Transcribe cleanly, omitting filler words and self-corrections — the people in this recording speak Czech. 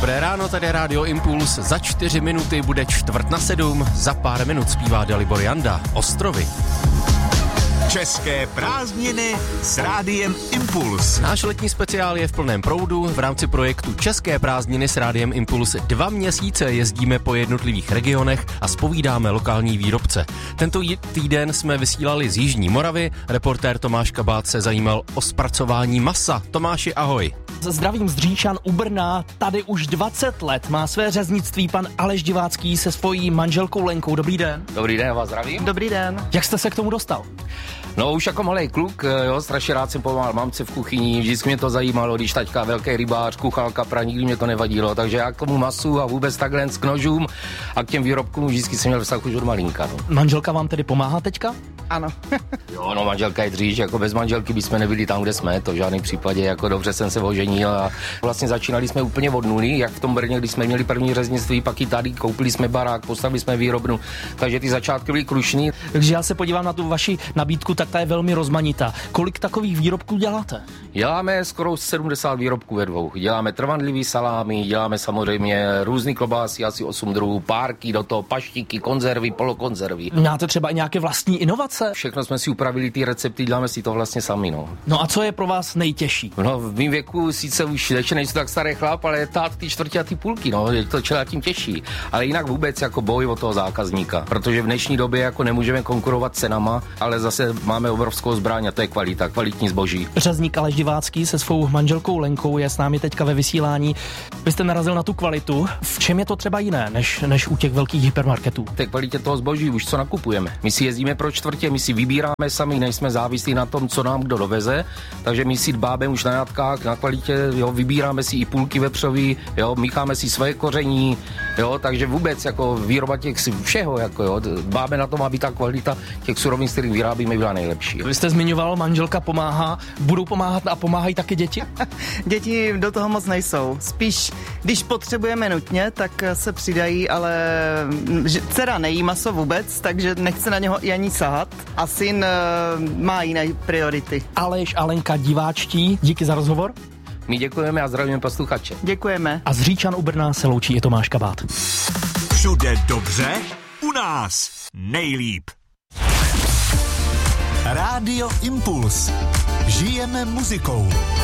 Dobré ráno, tady Rádio Impuls. Za 4 minuty bude 6:45. Za pár minut zpívá Dalibor Janda. Ostrovy. České prázdniny s Rádiem Impuls. Náš letní speciál je v plném proudu. V rámci projektu České prázdniny s Rádiem Impuls 2 měsíce jezdíme po jednotlivých regionech a zpovídáme lokální výrobce. Tento týden jsme vysílali z Jižní Moravy. Reportér Tomáš Kabát se zajímal o zpracování masa. Tomáši, ahoj. Zdravím z Říčan u Brna. Tady už 20 let má své řeznictví pan Aleš Divácký se svojí manželkou Lenkou. Dobrý den. Dobrý den, já vás zdravím. Dobrý den. Jak jste se k tomu dostal? No už jako malej kluk, jo, strašně rád jsem pomáhal mamce v kuchyni, vždycky mě to zajímalo, když taťka velký rybář, kuchal kapra, nikdy mě to nevadilo, takže já k tomu masu a vůbec takhle k nožům a k těm výrobkům vždycky jsem měl vztah už od malinka. No. Manželka vám tedy pomáhá teďka? Ano. Jo, no manželka je dříž, jako bez manželky bychom nebyli tam, kde jsme, to v žádném případě, jako dobře jsem se oženil a vlastně začínali jsme úplně od nuly, jak v tom Brně, když jsme měli první řeznictví, pak i tady, koupili jsme barák, postavili jsme výrobnu, takže ty začátky byly krušný. Takže já se podívám na tu vaši nabídku, tak ta je velmi rozmanitá. Kolik takových výrobků děláte? Děláme skoro 70 výrobků ve dvou. Děláme trvanlivý salámy, děláme samozřejmě různý klobásy, asi 8 druhů, párky do toho, paštíky, konzervy, polokonzervy. Máte třeba i nějaké vlastní inovace? Všechno jsme si upravili, ty recepty, děláme si to vlastně sami, no. No a co je pro vás nejtěžší? No v mým věku sice už nejsem tak starý chlap, ale tát ty čtvrtě a ty půlky, no, je to člověk tím těžší. Ale jinak vůbec jako boj o toho zákazníka, protože v dnešní době jako nemůžeme konkurovat cenama, ale zase máme obrovskou zbraň a to je kvalita, kvalitní zboží. Řezník Aleš Divácký se svou manželkou Lenkou je s námi teďka ve vysílání. Vy jste narazil na tu kvalitu. V čem je to třeba jiné než u těch velkých hypermarketů? V té kvalitě toho zboží už co nakupujeme. My si jezdíme pro čtvrtě, my si vybíráme sami, nejsme závislí na tom, co nám kdo doveze, takže my si dbáme už na jatkách, na kvalitě, jo, vybíráme si i půlky vepřový, jo, mícháme si své koření, jo, takže vůbec jako výroba těch všeho, jako jo, dbáme na tom, aby ta kvalita těch surovin, z kterých vyrábíme, byla nejlepší. Vy jste zmiňoval, manželka pomáhá, budou pomáhat a pomáhají taky děti? Děti do toho moc nejsou. Spíš, když potřebujeme nutně, tak se přidají, ale dcera nejí maso vůbec, takže nechce na něho i ani sahat. A syn má jiné priority. Aleš a Lenka diváčtí, díky za rozhovor. My děkujeme a zdravíme posluchače. Děkujeme. A z Říčan u Brna se loučí i Tomáš Kabát. Všude dobře, u nás nejlíp. Rádio Impuls. Žijeme muzikou.